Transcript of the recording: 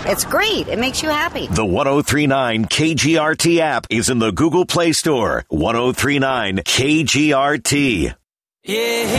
It's great. It makes you happy. The 1039 KGRT app is in the Google Play Store. 1039 KGRT. Yeah.